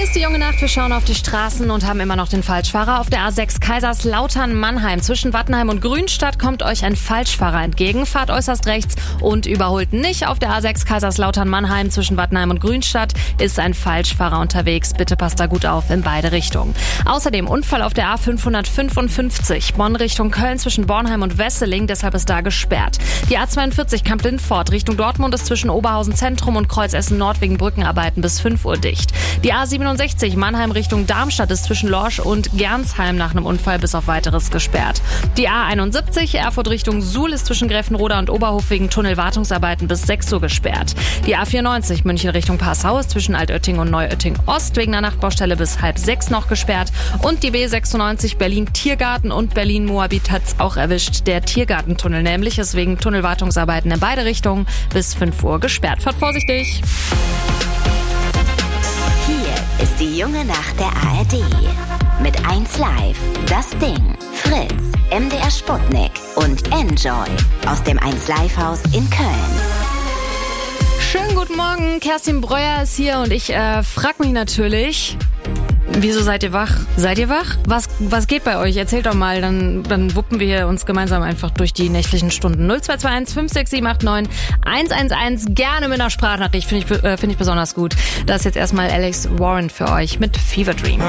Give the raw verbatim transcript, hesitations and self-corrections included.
Hier ist die junge Nacht. Wir schauen auf die Straßen und haben immer noch den Falschfahrer. Auf der A sechs Kaiserslautern-Mannheim zwischen Wattenheim und Grünstadt kommt euch ein Falschfahrer entgegen. Fahrt äußerst rechts und überholt nicht. Auf der A sechs Kaiserslautern-Mannheim zwischen Wattenheim und Grünstadt ist ein Falschfahrer unterwegs. Bitte passt da gut auf in beide Richtungen. Außerdem Unfall auf der A fünfhundertfünfundfünfzig Bonn Richtung Köln zwischen Bornheim und Wesseling. Deshalb ist da gesperrt. Die A zweiundvierzig Kamp-Lindfort Richtung Dortmund ist zwischen Oberhausen Zentrum und Kreuz Essen Nord wegen Brückenarbeiten bis fünf Uhr dicht. Die A siebenundsechzig Mannheim Richtung Darmstadt ist zwischen Lorsch und Gernsheim nach einem Unfall bis auf weiteres gesperrt. Die A einundsiebzig Erfurt Richtung Suhl ist zwischen Gräfenroda und Oberhof wegen Tunnelwartungsarbeiten bis sechs Uhr gesperrt. Die A vierundneunzig München Richtung Passau ist zwischen Altötting und Neuötting Ost wegen einer Nachtbaustelle bis halb sechs noch gesperrt. Und die B sechsundneunzig Berlin Tiergarten und Berlin Moabit hat's auch erwischt. Der Tiergartentunnel nämlich ist wegen Tunnelwartungsarbeiten in beide Richtungen bis fünf Uhr gesperrt. Fahrt vorsichtig! Hier ist die junge Nacht der A R D. Mit eins Live, Das Ding, Fritz, M D R Sputnik und Enjoy aus dem eins Live Haus in Köln. Schönen guten Morgen, Kerstin Breuer ist hier und ich äh, frag mich natürlich, wieso seid ihr wach? Seid ihr wach? Was, was geht bei euch? Erzählt doch mal, dann, dann wuppen wir hier uns gemeinsam einfach durch die nächtlichen Stunden. null zwei zwei eins fünf sechs sieben acht neun eins eins eins, gerne mit einer Sprachnachricht, finde ich, äh, find ich besonders gut. Das ist jetzt erstmal Alex Warren für euch mit Fever Dream.